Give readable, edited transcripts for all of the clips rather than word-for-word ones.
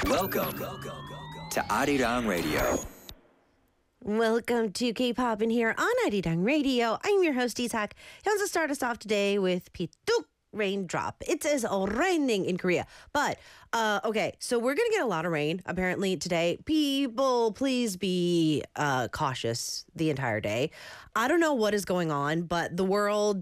Welcome to Arirang Radio. Welcome to K-Pop in here on Arirang Radio. I'm your host, Isak. He wants to start us off today with Pituk Raindrop. It is raining in Korea. But, okay, so we're going to get a lot of rain apparently today. People, please be cautious the entire day. I don't know what is going on, but the world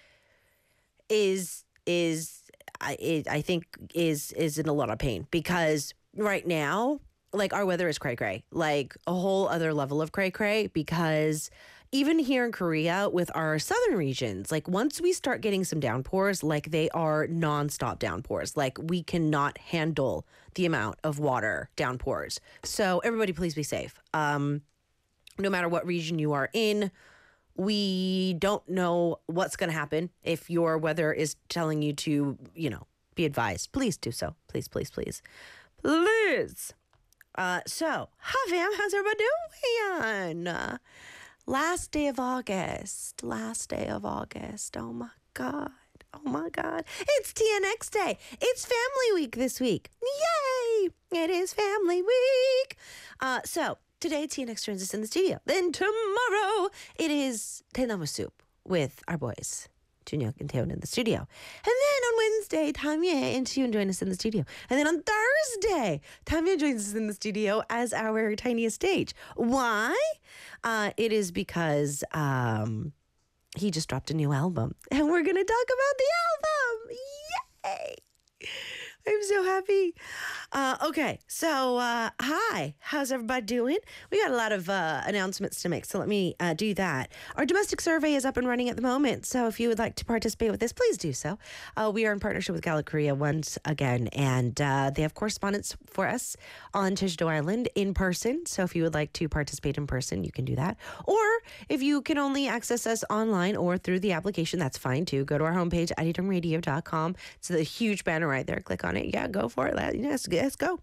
I think is in a lot of pain because right now, like, our weather is cray-cray, like a whole other level of cray-cray, because even here in Korea with our southern regions, like once we start getting some downpours, like they are nonstop downpours, like we cannot handle the amount of water downpours. So everybody please be safe. No matter what region you are in, we don't know what's going to happen. If your weather is telling you to, be advised, please do so. Please, please, please. Please. So, hi fam, how's everybody doing? Last day of August. Oh my God. It's TNX Day. It's Family Week this week. Yay! It is Family Week. So, today TNX joins us in the studio. Then tomorrow, it is Daenamu Soup with our boys, Junyoung and Taeyeon in the studio. And then on Wednesday, Tamye and Siyoon join us in the studio. And then on Thursday, Tamye joins us in the studio as our tiniest stage. Why? It is because he just dropped a new album. And we're going to talk about the album. Yay! I'm so happy. Okay, so hi, how's everybody doing? We got a lot of announcements to make, so let me do that. Our domestic survey is up and running at the moment, so if you would like to participate with this, please do so. We are in partnership with Gallup Korea once again, and they have correspondence for us on Jeju-do Island in person, so if you would like to participate in person, you can do that. Or if you can only access us online or through the application, that's fine too. Go to our homepage, arirangradio.com. It's the huge banner right there. Click on it. Yeah, go for it. Yes, go.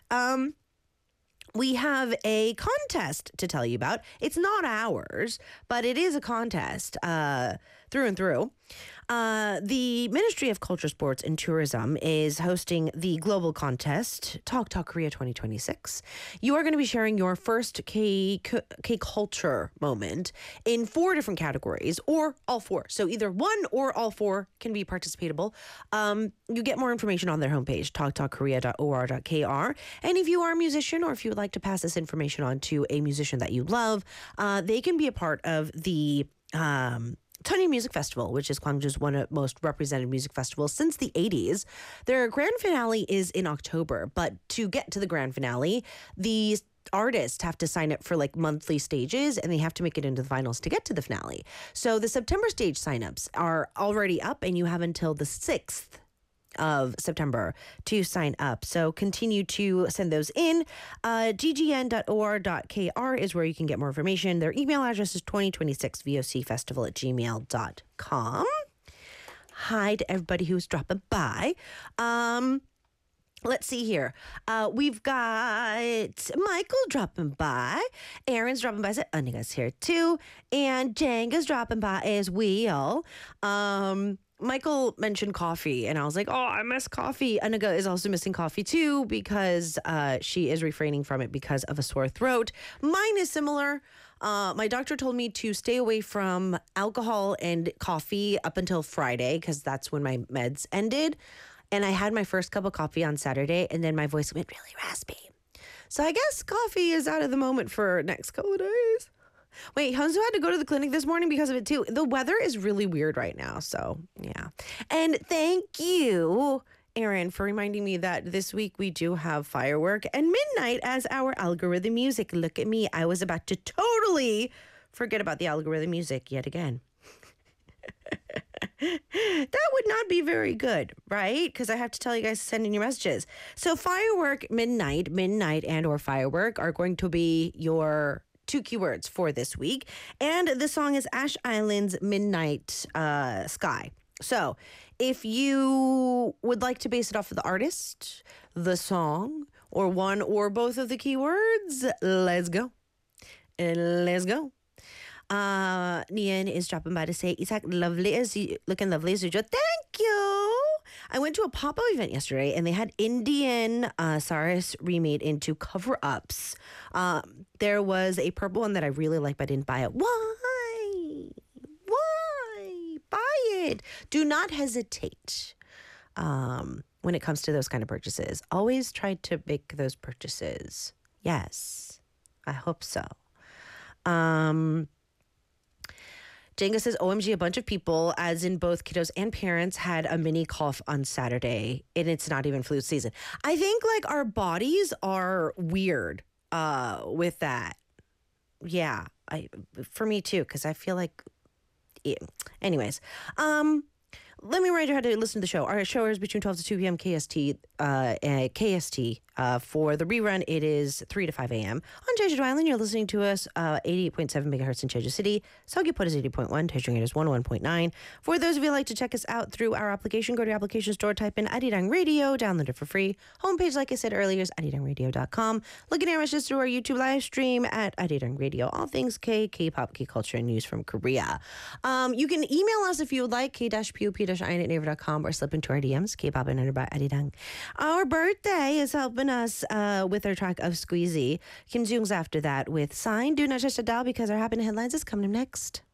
We have a contest to tell you about. It's not ours, but it is a contest through and through. The Ministry of Culture, Sports, and Tourism is hosting the global contest, Talk Korea 2026. You are going to be sharing your first K-culture moment in 4 different categories, or all 4. So either one or all 4 can be participatable. You get more information on their homepage, talktalkkorea.or.kr. And if you are a musician, or if you would like to pass this information on to a musician that you love, they can be a part of the Tony Music Festival, which is Gwangju's one of the most represented music festivals since the 80s. Their grand finale is in October, but to get to the grand finale, the artists have to sign up for like monthly stages, and they have to make it into the finals to get to the finale. So the September stage signups are already up, and you have until the 6th of September to sign up. So continue to send those in. ggn.or.kr is where you can get more information. Their email address is 2026vocfestival@gmail.com. Hi to everybody who's dropping by. Let's see here. We've got Michael dropping by. Aaron's dropping by. Anika's here too. And Jenga's dropping by as well. Michael mentioned coffee, and I was like, oh, I miss coffee. Anika is also missing coffee too because she is refraining from it because of a sore throat. Mine is similar. My doctor told me to stay away from alcohol and coffee up until Friday because that's when my meds ended. And I had my first cup of coffee on Saturday, and then my voice went really raspy. So I guess coffee is out of the moment for next couple of days. Wait, Hunsu had to go to the clinic this morning because of it too. The weather is really weird right now, so yeah. And thank you, Aaron, for reminding me that this week we do have Firework and Midnight as our algorithm music. Look at me. I was about to totally forget about the algorithm music yet again. That would not be very good, right? Because I have to tell you guys to send in your messages. So Firework, Midnight, and or Firework are going to be your 2 keywords for this week. And the song is Ash Island's Midnight Sky. So if you would like to base it off of the artist, the song, or one or both of the keywords, let's go. Nian is dropping by to say, Isak, looking lovely as usual. Thank you. I went to a pop-up event yesterday, and they had Indian saris remade into cover-ups. There was a purple one that I really like, but I didn't buy it. Why? Buy it. Do not hesitate when it comes to those kind of purchases. Always try to make those purchases. Yes, I hope so. Jenga says, OMG, a bunch of people, as in both kiddos and parents, had a mini cough on Saturday, and it's not even flu season. I think, like, our bodies are weird with that. Yeah, for me, too, because I feel like... Anyways, let me remind you how to listen to the show. Our show is between 12 to 2 p.m. KST. For the rerun, it is 3 to 5 a.m. On Jeju Island, you're listening to us 88.7 megahertz in Jeju City. Seogwipo is 80.1. Daejeon is 101.9. For those of you who like to check us out through our application, go to your application store, type in Arirang Radio, download it for free. Homepage, like I said earlier, is arirangradio.com. Look at our messages through our YouTube live stream at Arirang Radio. All things K-pop, K-culture, and news from Korea. You can email us if you would like, k-pop-in@naver.com, or slip into our DMs, K-pop and by Arirang. Our birthday is helping us with our track of Squeezy. Kim Jung's after that with Sign. Do not touch the dial because our happening headlines is coming up next.